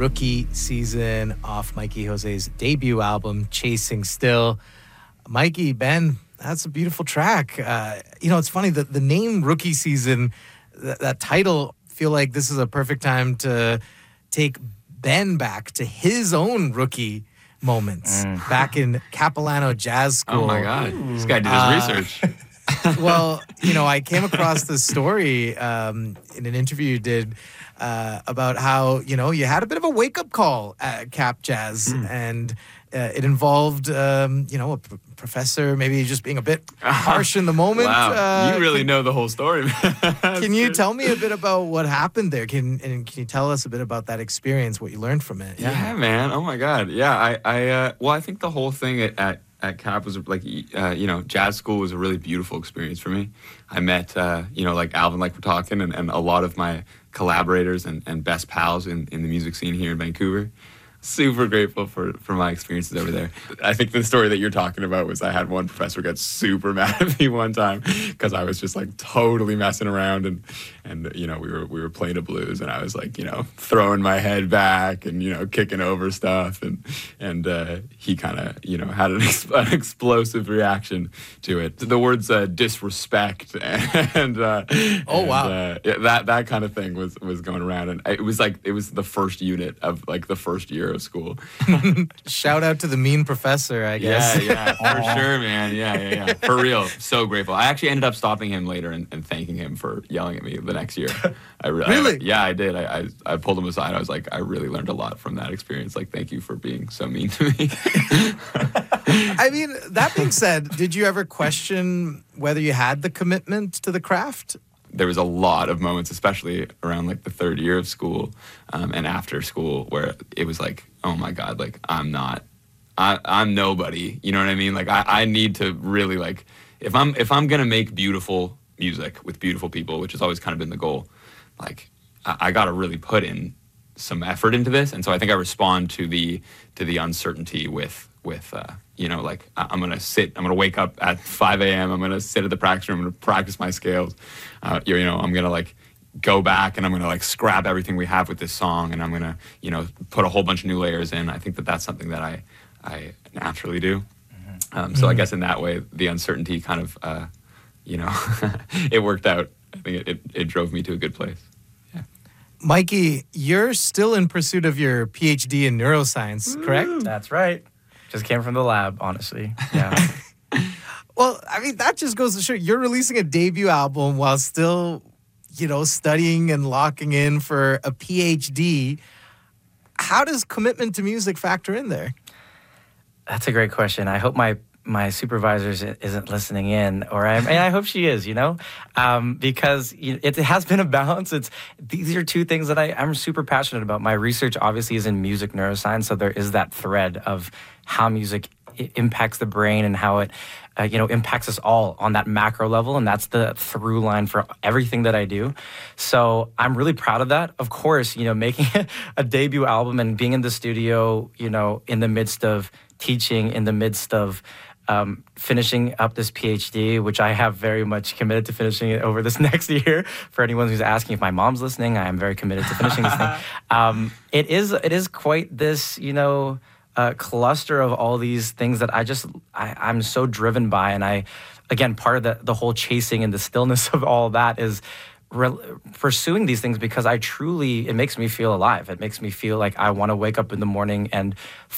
Rookie Season off Mikey Jose's debut album, Chasing Still. Mikey, Ben, that's a beautiful track. It's funny that the name Rookie Season, that title, feel like this is a perfect time to take Ben back to his own rookie moments back in Capilano Jazz School. Oh my God, this guy did his research. Well, I came across this story in an interview you did about how, you had a bit of a wake-up call at Cap Jazz, and it involved, a professor maybe just being a bit harsh in the moment. Wow, you really know the whole story. Can you tell me a bit about what happened there? Can you tell us a bit about that experience, what you learned from it? Yeah, man. Oh my God. Yeah, I think the whole thing at Cap was like, jazz school was a really beautiful experience for me. I met, like Alvin, like we're talking, and a lot of my collaborators and best pals in the music scene here in Vancouver. Super grateful for my experiences over there. I think the story that you're talking about was I had one professor get super mad at me one time because I was just like totally messing around and we were playing a blues and I was like, throwing my head back and kicking over stuff and he kind of had an explosive reaction to it. The words disrespect and oh wow, that kind of thing was going around, and it was the first unit of like the first year of school. Shout out to the mean professor, I guess. Yeah, for sure, man. Yeah. For real. So grateful. I actually ended up stopping him later and thanking him for yelling at me the next year. Really? I did. I pulled him aside. I was like, I really learned a lot from that experience. Like, thank you for being so mean to me. I mean, that being said, did you ever question whether you had the commitment to the craft? There was a lot of moments, especially around like the third year of school and after school, where it was like, oh my God, like I'm nobody. You know what I mean? Like I need to really like, if I'm gonna make beautiful music with beautiful people, which has always kind of been the goal, like I got to really put in some effort into this. And so I think I respond to the uncertainty with like I'm going to wake up at 5 a.m. I'm going to sit at the practice room. I'm going to practice my scales. I'm going to like go back and I'm going to like scrap everything we have with this song. And I'm going to, put a whole bunch of new layers in. I think that's something that I naturally do. So I guess in that way, the uncertainty kind of, it worked out. I think it drove me to a good place. Yeah. Mikey, you're still in pursuit of your PhD in neuroscience, correct? That's right. Just came from the lab, honestly. Yeah. Well, I mean, that just goes to show you're releasing a debut album while still, studying and locking in for a PhD. How does commitment to music factor in there? That's a great question. I hope my supervisor isn't listening in, and I hope she is, because it has been a balance. These are two things that I'm super passionate about. My research obviously is in music neuroscience, so there is that thread of how music impacts the brain and how it, impacts us all on that macro level, and that's the through line for everything that I do. So I'm really proud of that. Of course, making a debut album and being in the studio, in the midst of teaching, in the midst of finishing up this PhD, which I have very much committed to finishing it over this next year. For anyone who's asking if my mom's listening, I am very committed to finishing this thing. It is quite this, cluster of all these things that I'm so driven by. And again, part of the whole chasing and the stillness of all that is pursuing these things because it makes me feel alive. It makes me feel like I want to wake up in the morning and